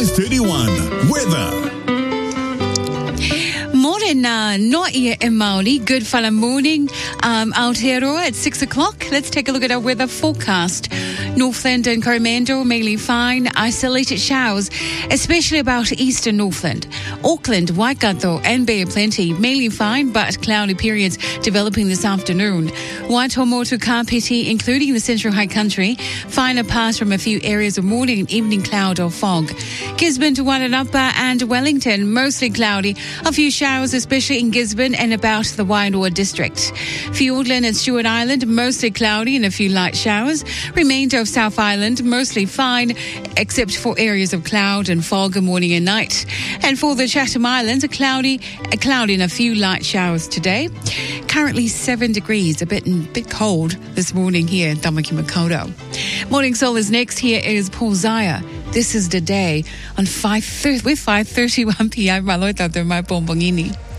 5:31. Weather. Morena, not yet in Maori. Good whara morning. Aotearoa at 6 o'clock. Let's take a look at our weather forecast. Northland and Coromandel, mainly fine. Isolated showers, especially about eastern Northland. Auckland, Waikato and Bay of Plenty, mainly fine, but cloudy periods developing this afternoon. Waitomo to Kapiti, including the Central High Country, fine apart from a few areas of morning and evening cloud or fog. Gisborne to Wairarapa and Wellington, mostly cloudy. A few showers, especially in Gisborne and about the Wairua district. Fiordland and Stewart Island, mostly cloudy and a few light showers. Remainder of South Island, mostly fine, except for areas of cloud and fog morning and night. And for the Chatham Islands, a cloudy and a few light showers today. Currently 7 degrees, a bit cold this morning here in Tamaki Makaurau. Morning Soul is next. Here is Paul Zaya. This is the day on 5:31 p.m. Maloita de Mai Pompongini.